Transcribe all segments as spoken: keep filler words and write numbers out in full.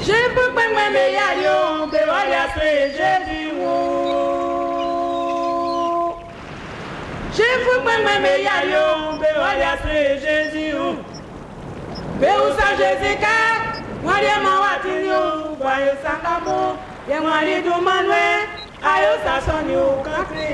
Je peux pas me meilleur, be voilà c'est Jésus. Je peux pas me meilleur, be voilà c'est Jésus. Be usa Jésus ka, mwali mawati yo, ba yo sangamo, ye mwali du manwe, ayo sasoni ukakri.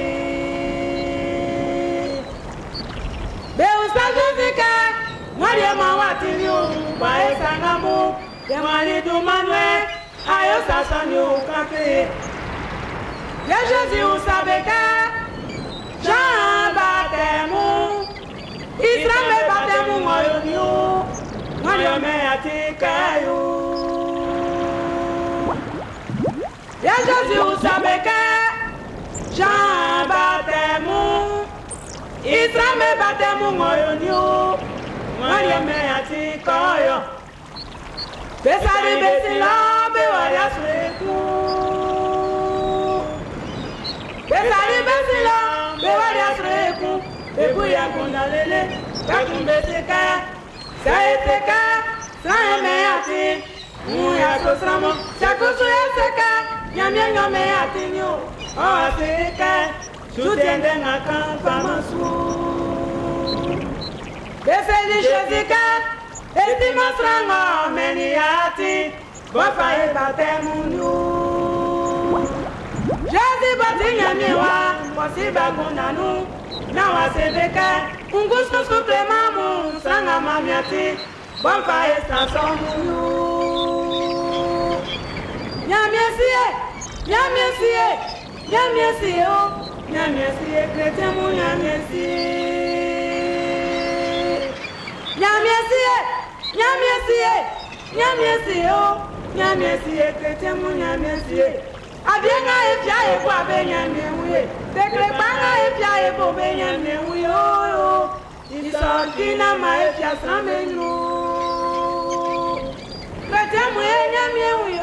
Be usa Jésus ka, mwali mawati yo, ba yo sangamo, ye mwali du manwe, ayo sasoni ukakri. Ye Jésus usabeka, Jean baptême, Israël baptême moyo. Mario me atikayo. Ya Jésus sabeka, Jean baptême, Israël me baptême moyo niyo. Mario me atikayo. Besari besila be waya sweku. Besari besila be waya sweku. Bebu ya kundalele, kakumbeseka. Saeteka, saemeati, muya sosramo, sakusu yaseka, nyamya nyameati nyo, oaseka, sutiende ngaka famasu. Beseli shezika, estima strango meniati, bofa e batemu nyo. Jezi bati nyamiwa, posi bagunanu, na wasebeka, ungusko skuple mamu, stranga mamiati, bonfa esta somu. Nyamiesie, nyamiesie, nyamiesie o, nyamiesie kretemu nyamiesie. Nyamiesie, nyamiesie, nyamiesie o, nyamiesie kretemu nyamiesie. Abienga efia ebo abenyamewe, tekrepanga efia ebo benyamewe yo yo. Isokina ma efia same